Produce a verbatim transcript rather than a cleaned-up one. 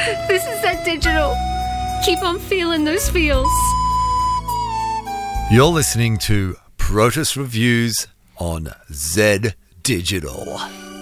This is Z Digital. Keep on feeling those feels. You're listening to Protus Reviews on Z Digital.